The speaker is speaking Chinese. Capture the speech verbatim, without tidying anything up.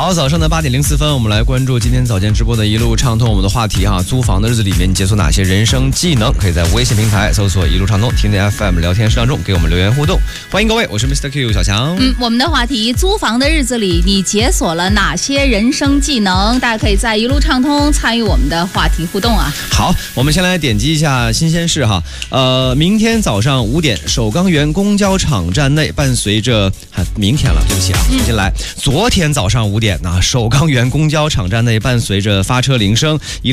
好，早上的八点零四分，我们来关注今天早间直播的一路畅通。我们的话题哈，租房的日子里面，你解锁哪些人生技能？可以在微信平台搜索一路畅通，听听 F M 聊天室当中给我们留言互动。欢迎各位，我是 Mister Q 小强。 嗯，我们的话题，租房的日子里，你解锁了哪些人生技能？大家可以在一路畅通参与我们的话题互动啊。 好，我们先来点击一下新鲜事哈。呃，明天早上五点，首钢园公交场站内，伴随着啊，明天了，对不起啊，重新来。昨天早上五点呢，首钢园公交场站内伴随着发车铃声。